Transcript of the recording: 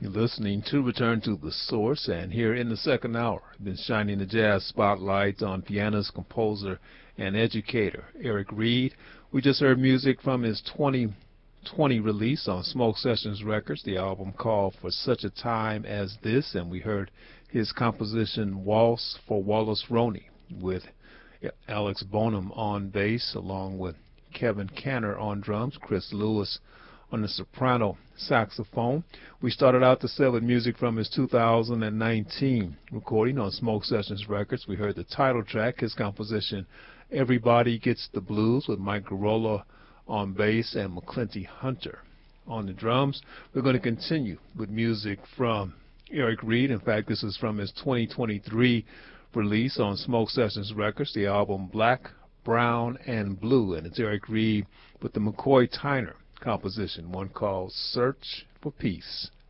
You're listening to Return to the Source, and here in the second hour, I've been shining the jazz spotlight on pianist, composer, and educator Eric Reed. We just heard music from his 2020 release on Smoke Sessions Records, the album called For Such a Time as This, and we heard his composition Waltz for Wallace Roney with Alex Bonham on bass, along with Kevin Canner on drums, Chris Lewis on the soprano saxophone. We started out the set with music from his 2019 recording on Smoke Sessions Records. We heard the title track, his composition Everybody Gets the Blues, with Mike Garola on bass and McClinty Hunter on the drums. We're going to continue with music from Eric Reed. In fact, this is from his 2023 release on Smoke Sessions Records, the album Black, Brown, and Blue, and it's Eric Reed with the McCoy Tyner composition, one called Search for Peace.